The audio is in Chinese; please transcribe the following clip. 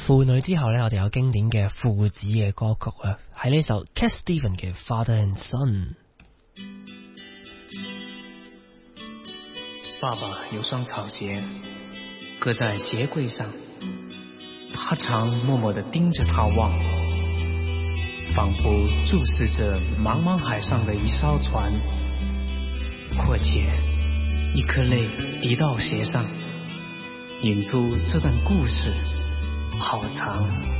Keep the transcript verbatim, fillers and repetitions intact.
父女之後呢，我哋有經典嘅父子嘅歌曲啊，喺呢首 Cat Stevens 嘅 Father and Son。 爸爸有雙草鞋擱在鞋櫃上，他常默默地盯着它望，仿佛注視着茫茫海上的一艘船。或且一顆淚滴到鞋上，引出這段故事好長。